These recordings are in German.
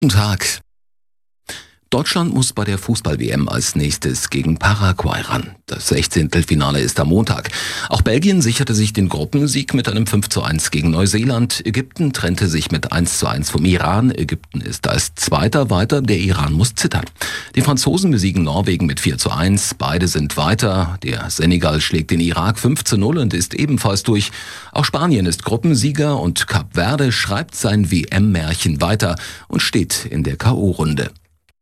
Guten Tag. Deutschland muss bei der Fußball-WM als nächstes gegen Paraguay ran. Das 16. Finale ist am Montag. Auch Belgien sicherte sich den Gruppensieg mit einem 5:1 gegen Neuseeland. Ägypten trennte sich mit 1:1 vom Iran. Ägypten ist als Zweiter weiter, der Iran muss zittern. Die Franzosen besiegen Norwegen mit 4:1. Beide sind weiter. Der Senegal schlägt den Irak 5:0 und ist ebenfalls durch. Auch Spanien ist Gruppensieger und Kap Verde schreibt sein WM-Märchen weiter und steht in der K.O.-Runde.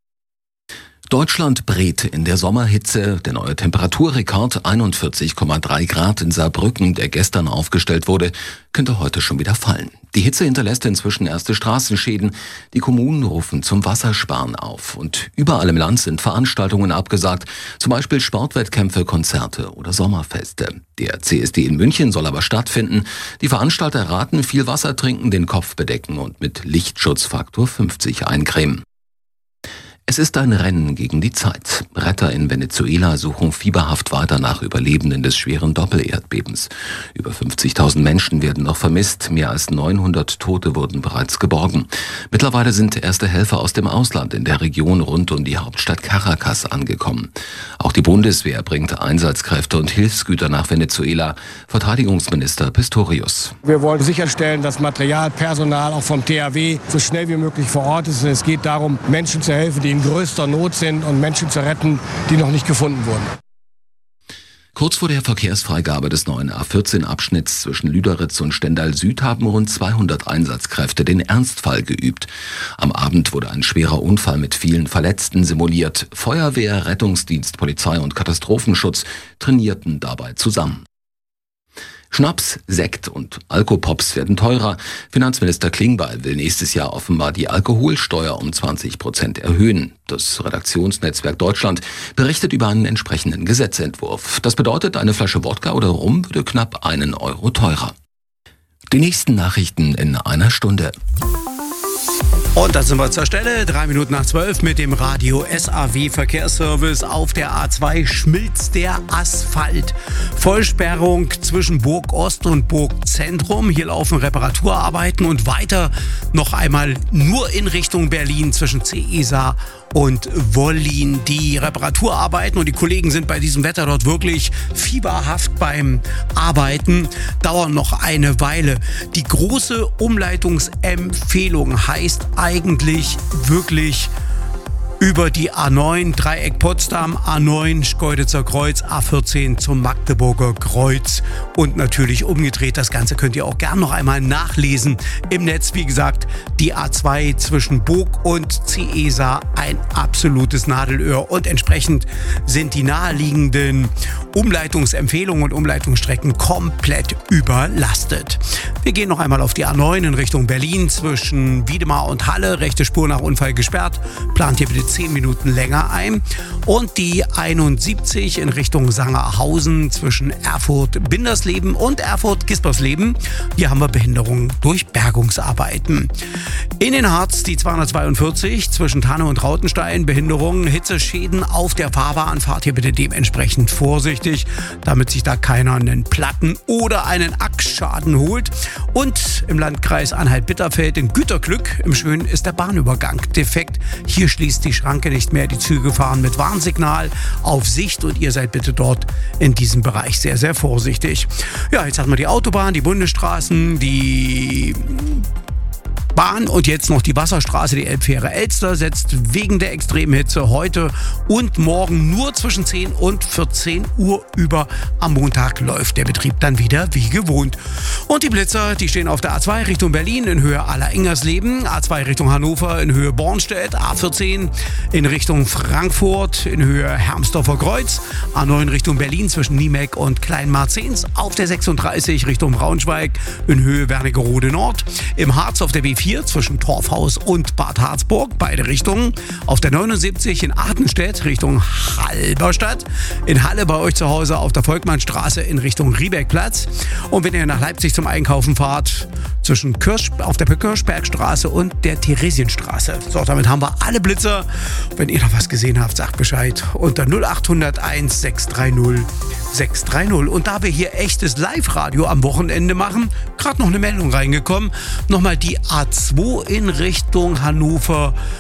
Deutschland brät in der Sommerhitze. Der neue Temperaturrekord 41,3 Grad in Saarbrücken, der gestern aufgestellt wurde, könnte heute schon wieder fallen. Die Hitze hinterlässt inzwischen erste Straßenschäden. Die Kommunen rufen zum Wassersparen auf. Und überall im Land sind Veranstaltungen abgesagt, zum Beispiel Sportwettkämpfe, Konzerte oder Sommerfeste. Der CSD in München soll aber stattfinden. Die Veranstalter raten, viel Wasser trinken, den Kopf bedecken und mit Lichtschutzfaktor 50 eincremen. Es ist ein Rennen gegen die Zeit. Retter in Venezuela suchen fieberhaft weiter nach Überlebenden des schweren Doppelerdbebens. Über 50.000 Menschen werden noch vermisst. Mehr als 900 Tote wurden bereits geborgen. Mittlerweile sind erste Helfer aus dem Ausland in der Region rund um die Hauptstadt Caracas angekommen. Auch die Bundeswehr bringt Einsatzkräfte und Hilfsgüter nach Venezuela. Verteidigungsminister Pistorius. Wir wollen sicherstellen, dass Material, Personal auch vom THW so schnell wie möglich vor Ort ist. Es geht darum, Menschen zu helfen, die in größter Not sind und Menschen zu retten, die noch nicht gefunden wurden. Kurz vor der Verkehrsfreigabe des neuen A14-Abschnitts zwischen Lüderitz und Stendal Süd haben rund 200 Einsatzkräfte den Ernstfall geübt. Am Abend wurde ein schwerer Unfall mit vielen Verletzten simuliert. Feuerwehr, Rettungsdienst, Polizei und Katastrophenschutz trainierten dabei zusammen. Schnaps, Sekt und Alkopops werden teurer. Finanzminister Klingbeil will nächstes Jahr offenbar die Alkoholsteuer um 20% erhöhen. Das Redaktionsnetzwerk Deutschland berichtet über einen entsprechenden Gesetzentwurf. Das bedeutet, eine Flasche Wodka oder Rum würde knapp 1 Euro teurer. Die nächsten Nachrichten in einer Stunde. Und da sind wir zur Stelle, 11:03 mit dem Radio SAW Verkehrsservice. Auf der A2 schmilzt der Asphalt. Vollsperrung zwischen Burg Ost und Burg Zentrum. Hier laufen Reparaturarbeiten und weiter noch einmal nur in Richtung Berlin zwischen Ceesa und Wollin. Die Reparaturarbeiten und die Kollegen sind bei diesem Wetter dort wirklich fieberhaft beim Arbeiten, dauern noch eine Weile. Die große Umleitungsempfehlung heißt eigentlich wirklich über die A9 Dreieck Potsdam, A9 Schkeuditzer Kreuz, A14 zum Magdeburger Kreuz und natürlich umgedreht. Das Ganze könnt ihr auch gern noch einmal nachlesen im Netz. Wie gesagt, die A2 zwischen Burg und Ceesa ein absolutes Nadelöhr und entsprechend sind die naheliegenden Umleitungsempfehlungen und Umleitungsstrecken komplett überlastet. Wir gehen noch einmal auf die A9 in Richtung Berlin zwischen Wiedemar und Halle. Rechte Spur nach Unfall gesperrt. Plant ihr bitte 10 Minuten länger ein. Und die 71 in Richtung Sangerhausen zwischen Erfurt-Bindersleben und Erfurt-Gispersleben. Hier haben wir Behinderungen durch Bergungsarbeiten. In den Harz die 242 zwischen Tanne und Rautenstein. Behinderungen, Hitzeschäden auf der Fahrbahn. Fahrt hier bitte dementsprechend vorsichtig, damit sich da keiner einen Platten- oder einen Achsschaden holt. Und im Landkreis Anhalt-Bitterfeld in Güterglück im Schönen ist der Bahnübergang defekt. Hier schließt die Schranke nicht mehr. Die Züge fahren mit Warnsignal auf Sicht und ihr seid bitte dort in diesem Bereich sehr, sehr vorsichtig. Ja, jetzt haben wir die Autobahn, die Bundesstraßen, die Bahn und jetzt noch die Wasserstraße, die Elbfähre Elster setzt wegen der extremen Hitze heute und morgen nur zwischen 10 und 14 Uhr über. Am Montag läuft der Betrieb dann wieder wie gewohnt. Und die Blitzer, die stehen auf der A2 Richtung Berlin in Höhe Aller-Ingersleben, A2 Richtung Hannover in Höhe Bornstedt, A14 in Richtung Frankfurt in Höhe Hermsdorfer Kreuz, A9 Richtung Berlin zwischen Niemeck und Kleinmarzens, auf der 36 Richtung Braunschweig in Höhe Wernigerode Nord, im Harz auf der B4 zwischen Torfhaus und Bad Harzburg, beide Richtungen. Auf der 79 in Artenstedt Richtung Halberstadt. In Halle bei euch zu Hause auf der Volkmannstraße in Richtung Riebeckplatz. Und wenn ihr nach Leipzig zum Einkaufen fahrt, zwischen auf der Kirschbergstraße und der Theresienstraße. So, damit haben wir alle Blitzer. Wenn ihr noch was gesehen habt, sagt Bescheid unter 0801 630 630. Und da wir hier echtes Live-Radio am Wochenende machen, gerade noch eine Meldung reingekommen. Nochmal die A A2 in Richtung Hannover